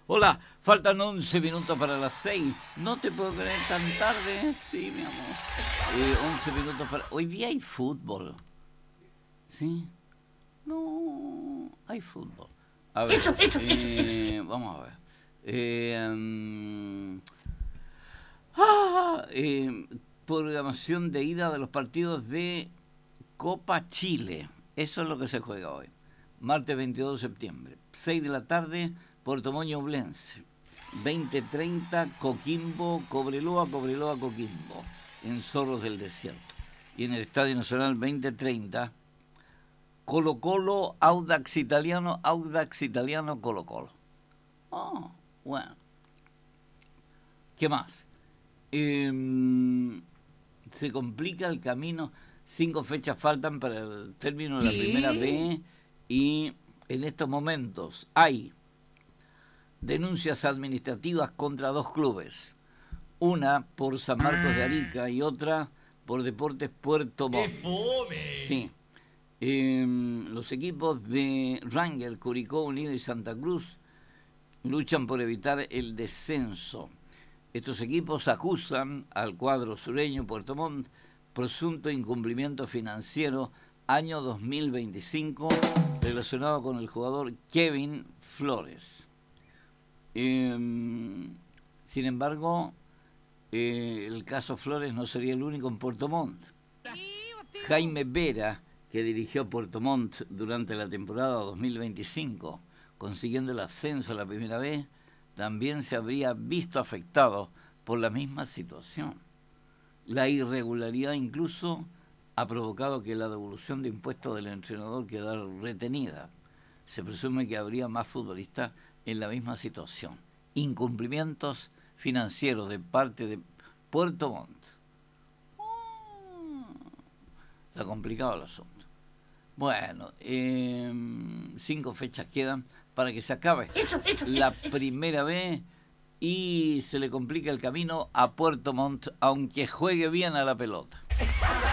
Hola, faltan 11 minutos para las 6. No te puedo creer tan tarde. Sí, mi amor. 11 minutos para... Hoy día hay fútbol. ¿Sí? No, hay fútbol. A ver, vamos a ver. Programación de ida de los partidos de Copa Chile. Eso es lo que se juega hoy. Martes 22 de septiembre. 6 de la tarde, Puerto Montt-Ñublense. 20:30, Coquimbo, Cobreloa, Coquimbo. En Zorros del Desierto. Y en el Estadio Nacional 20:30, Colo-Colo, Audax Italiano, Colo-Colo. Oh, bueno. ¿Qué más? Se complica el camino. 5 fechas faltan para el término de la primera B y en estos momentos hay denuncias administrativas contra 2 clubes. Una por San Marcos de Arica y otra por Deportes Puerto Montt. ¡Qué fome! Sí. Los equipos de Rangers, Curicó Unido y Santa Cruz luchan por evitar el descenso. Estos equipos acusan al cuadro sureño Puerto Montt presunto incumplimiento financiero año 2025 relacionado con el jugador Kevin Flores. Sin embargo, el caso Flores no sería el único en Puerto Montt. Jaime Vera, que dirigió Puerto Montt durante la temporada 2025, consiguiendo el ascenso a la primera vez, también se habría visto afectado por la misma situación. La irregularidad incluso ha provocado que la devolución de impuestos del entrenador quedara retenida. Se presume que habría más futbolistas en la misma situación. Incumplimientos financieros de parte de Puerto Montt. Está complicado el asunto. Bueno, 5 fechas quedan para que se acabe la primera vez y se le complica el camino a Puerto Montt, aunque juegue bien a la pelota.